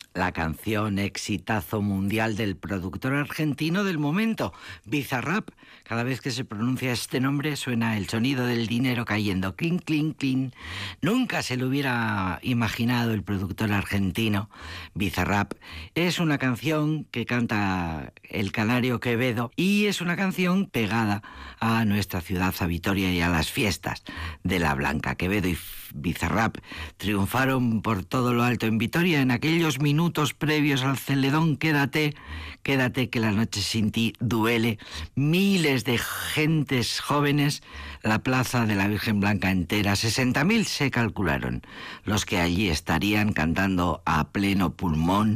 La canción exitazo mundial del productor argentino del momento, Bizarrap. Cada vez que se pronuncia este nombre suena el sonido del dinero cayendo, clink, clink, clink. Nunca se lo hubiera imaginado el productor argentino. Bizarrap es una canción que canta el canario Quevedo y es una canción pegada a nuestra ciudad, a Vitoria, y a las fiestas de la Blanca. Quevedo y Bizarrap triunfaron por todo lo alto en Vitoria en aquellos minutos previos al Celedón. Quédate, quédate que la noche sin ti duele. Miles de gentes jóvenes, la plaza de la Virgen Blanca entera, 60.000 se calcularon los que allí estarían cantando a pleno pulmón